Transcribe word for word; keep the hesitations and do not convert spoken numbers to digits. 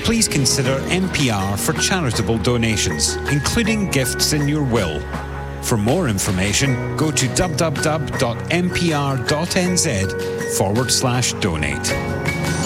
please consider N P R for charitable donations, including gifts in your will. For more information, go to w w w dot n p r dot n z forward slash donate.